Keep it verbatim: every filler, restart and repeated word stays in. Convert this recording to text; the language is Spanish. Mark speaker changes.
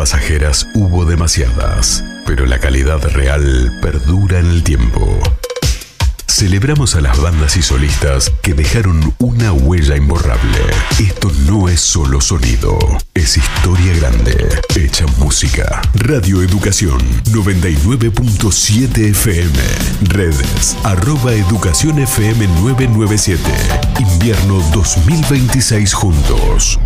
Speaker 1: pasajeras hubo demasiadas, pero la calidad real perdura en el tiempo. Celebramos a las bandas y solistas que dejaron una huella imborrable. Esto no es solo sonido, es historia grande, hecha música. Radio Educación noventa y nueve punto siete F M. Redes arroba Educación F M nueve nueve siete. Invierno dos mil veintiséis juntos.